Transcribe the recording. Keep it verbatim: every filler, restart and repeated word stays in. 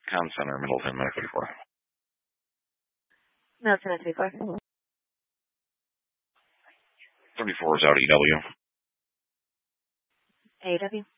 Con Center, Middleton, Medic thirty-four. Middleton, Medic thirty-four. thirty-four is out E W. A W.